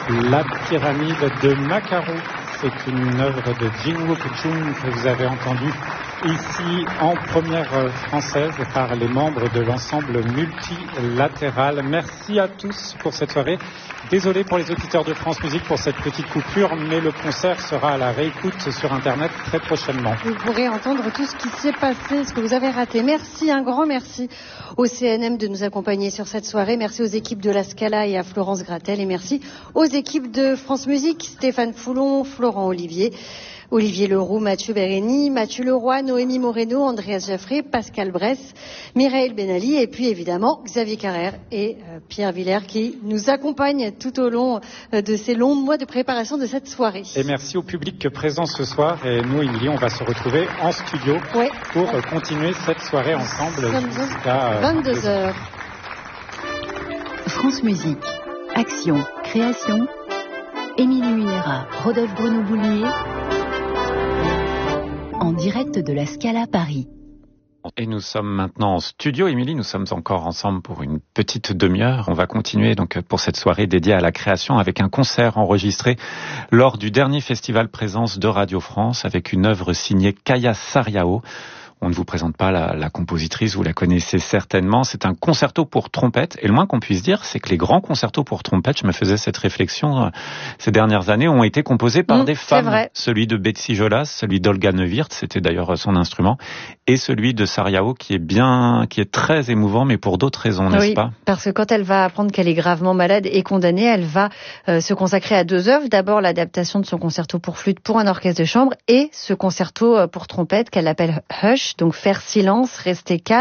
La pyramide de Makarou, c'est une œuvre de Jin-wook Chung que vous avez entendue ici en première française par les membres de l'ensemble multilatéral. Merci à tous pour cette soirée. Désolé pour les auditeurs de France Musique pour cette petite coupure, mais le concert sera à la réécoute sur Internet très prochainement. Vous pourrez entendre tout ce qui s'est passé, ce que vous avez raté. Merci, un grand merci au CNM de nous accompagner sur cette soirée. Merci aux équipes de La Scala et à Florence Gratel. Et merci aux équipes de France Musique, Stéphane Foulon, Florent Olivier, Olivier Leroux, Mathieu Bérény, Mathieu Leroy, Noémie Moreno, Andreas Jaffré, Pascal Bress, Mireille Benali et puis évidemment Xavier Carrère et Pierre Villers qui nous accompagnent tout au long de ces longs mois de préparation de cette soirée. Et merci au public présent ce soir. Et nous, Émilie, on va se retrouver en studio pour continuer cette soirée ensemble jusqu'à 22h. France Musique, action, création, Émilie Munera, Rodolphe Bruno-Boulier, en direct de la Scala Paris. Et nous sommes maintenant en studio, Émilie, nous sommes encore ensemble pour une petite demi-heure. On va continuer donc pour cette soirée dédiée à la création avec un concert enregistré lors du dernier festival Présence de Radio France avec une œuvre signée Kaya Sarriao. On ne vous présente pas la compositrice, vous la connaissez certainement. C'est un concerto pour trompette. Et le moins qu'on puisse dire, c'est que les grands concertos pour trompette, je me faisais cette réflexion ces dernières années, ont été composés par des femmes. Vrai. Celui de Betsy Jolas, celui d'Olga Neuwirth, c'était d'ailleurs son instrument, et celui de Sarriao qui est très émouvant, mais pour d'autres raisons, n'est-ce pas? Parce que quand elle va apprendre qu'elle est gravement malade et condamnée, elle va se consacrer à deux œuvres. D'abord, l'adaptation de son concerto pour flûte pour un orchestre de chambre et ce concerto pour trompette qu'elle appelle Hush, donc faire silence, rester calme.